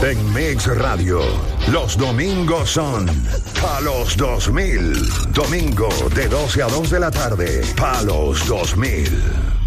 En Mix Radio, los domingos son Palos 2000. Domingo de 12 a 2 de la tarde. Palos 2000.